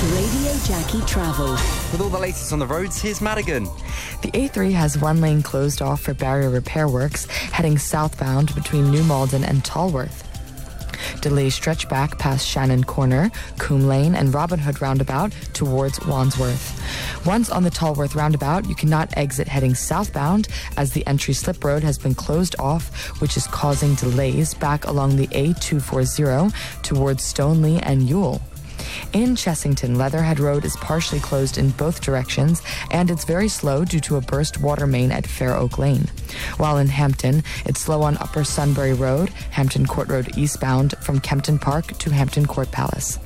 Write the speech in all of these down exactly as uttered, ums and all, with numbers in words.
Radio Jackie Travel. With all the latest on the roads, here's Madigan. The A three has one lane closed off for barrier repair works, heading southbound between New Malden and Tolworth. Delays stretch back past Shannon Corner, Coombe Lane and Robin Hood roundabout towards Wandsworth. Once on the Tolworth roundabout, you cannot exit heading southbound as the entry slip road has been closed off, which is causing delays back along the A two forty towards Stoneleigh and Ewell. In Chessington, Leatherhead Road is partially closed in both directions, and it's very slow due to a burst water main at Fair Oak Lane. While in Hampton, it's slow on Upper Sunbury Road, Hampton Court Road eastbound from Kempton Park to Hampton Court Palace.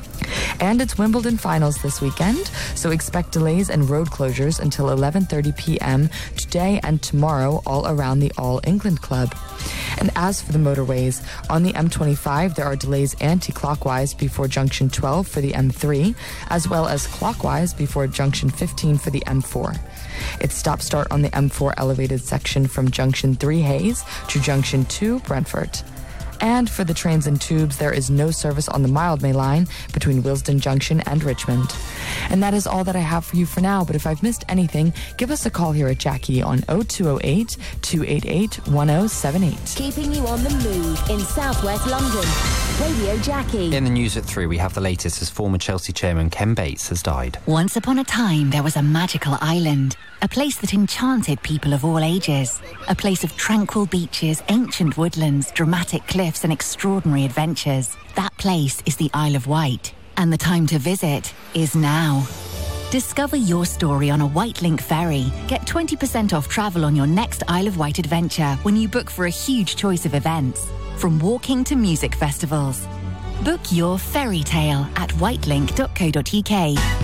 And it's Wimbledon finals this weekend, so expect delays and road closures until eleven thirty p.m. today and tomorrow all around the All England Club. And as for the motorways, on the M twenty-five there are delays anti-clockwise before junction twelve for the M three, as well as clockwise before junction fifteen for the M four. It's stop-start on the M four elevated section from junction three Hayes to junction two Brentford. And for the trains and tubes, there is no service on the Mildmay line between Willesden Junction and Richmond. And that is all that I have for you for now, but if I've missed anything, give us a call here at Jackie on oh two oh eight, two eight eight, one oh seven eight. Keeping you on the move in southwest London. Radio Jackie. In the news at three, we have the latest as former Chelsea chairman Ken Bates has died. Once upon a time, there was a magical island, a place that enchanted people of all ages, a place of tranquil beaches, ancient woodlands, dramatic cliffs and extraordinary adventures. That place is the Isle of Wight, and the time to visit is now. Discover your story on a Wightlink ferry. Get twenty percent off travel on your next Isle of Wight adventure when you book for a huge choice of events, from walking to music festivals. Book your ferry tale at wightlink dot co dot uk.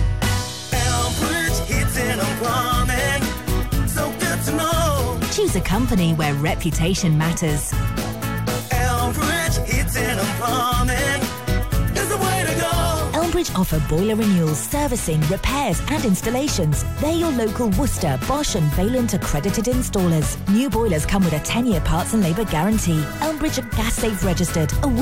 Elmbridge Heating and Plumbing, so good to know. Choose a company where reputation matters. Elmbridge Heating and Plumbing is the way to go. Elmbridge offer boiler renewals, servicing, repairs and installations. They're your local Worcester, Bosch and Vaillant accredited installers. New boilers come with a ten-year parts and labour guarantee. Elmbridge are Gas Safe registered. A